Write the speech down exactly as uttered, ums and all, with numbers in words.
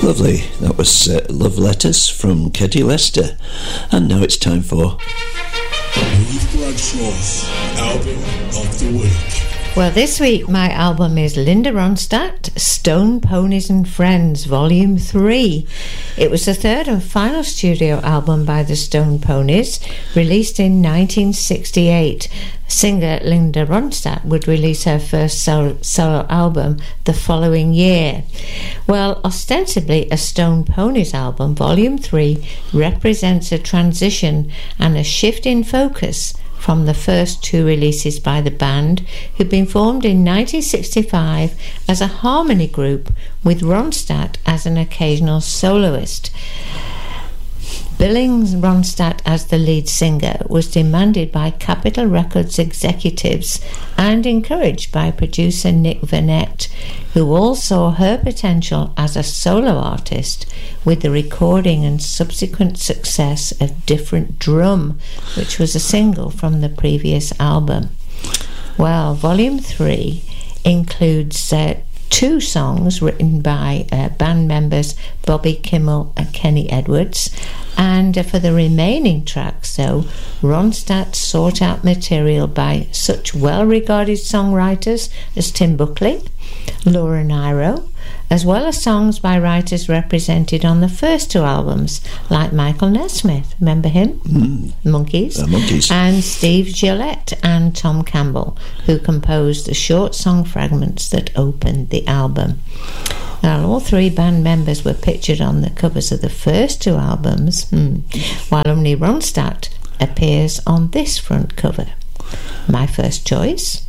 Lovely. That was uh, Love Letters from Katie Lester. And now it's time for Ruth Bradshaw's Album of the Week. Well, this week my album is Linda Ronstadt, Stone Ponies and Friends, Volume three. It was the third and final studio album by the Stone Ponies, released in nineteen sixty-eight. Singer Linda Ronstadt would release her first solo, solo album the following year. Well, ostensibly a Stone Ponies album, Volume three represents a transition and a shift in focus from the first two releases by the band, who'd been formed in nineteen sixty-five as a harmony group with Ronstadt as an occasional soloist. Billing Ronstadt as the lead singer was demanded by Capitol Records executives and encouraged by producer Nick Vernette, who all saw her potential as a solo artist with the recording and subsequent success of Different Drum, which was a single from the previous album. Well, Volume three includes uh, two songs written by uh, band members Bobby Kimmel and Kenny Edwards, and uh, for the remaining tracks, though, Ronstadt sought out material by such well-regarded songwriters as Tim Buckley, Laura Nyro, as well as songs by writers represented on the first two albums, like Michael Nesmith, remember him? Mm. Monkees. Uh, Monkees. And Steve Gillette and Tom Campbell, who composed the short song fragments that opened the album. Now, all three band members were pictured on the covers of the first two albums, hmm, while only Ronstadt appears on this front cover. My first choice,